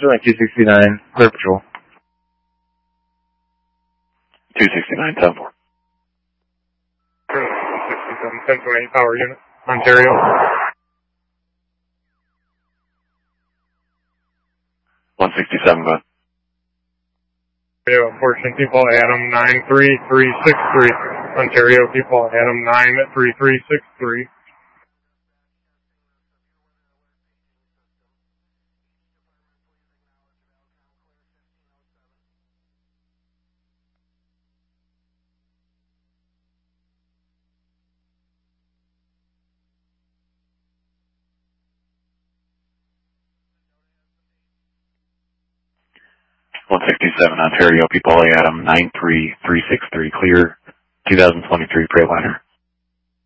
Sterling 269, clear patrol. 269, 10-4. 67, 1028 power unit, Ontario. 167, go ahead. Ontario, unfortunate people, Adam 93363. Ontario people, Adam 93363. Ontario, people, Adam 93363, clear, 2023 Freightliner.